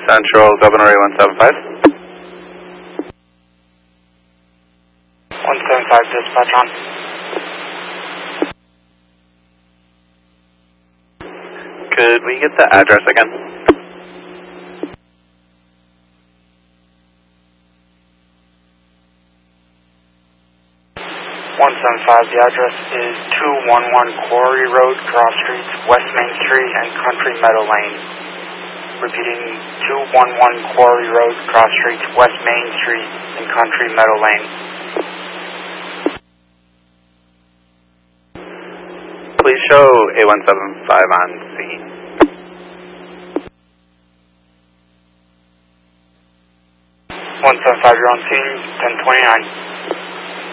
Central, Governor 175. 175, dispatch on. Could we get the address again? 175, the address is 211 Quarry Road, Cross Streets, West Main Street, and Country Meadow Lane. Repeating, 211 Quarry Road, Cross Streets, West Main Street, and Country Meadow Lane. Please show A175 on scene. 175, you're on scene, 1029.